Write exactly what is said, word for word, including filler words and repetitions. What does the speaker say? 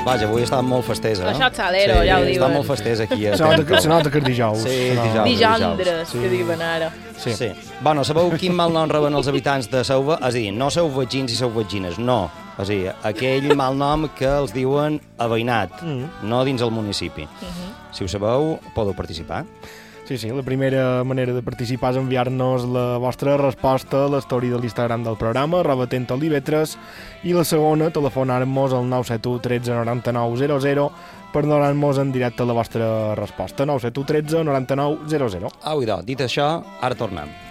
Vaja, avui està molt festesa, Això és salero, ja ho diuen. Està molt festesa aquí. Se nota que, se nota que és dijous. Sí, no. dijous. Dijandres, que diuen ara. Sí. Sí. Bueno, sabeu quin malnom reben els habitants de Seuva? És a dir, no sou vegins i sou vegines, no. És a dir, aquell malnom que els diuen aveïnat, mm. no dins el municipi. Mm -hmm. Si ho sabeu, podeu participar. Sí, sí, la primera manera de participar és enviar-nos la vostra resposta a l'story de l'Instagram del programa, arroba tentolivetres, i la segona, telefonar-nos al nou set u tretze noranta-nou zero zero per donar-nos en directe la vostra resposta. nou set u tretze noranta-nou zero zero. Au, idò, dit això, ara tornem.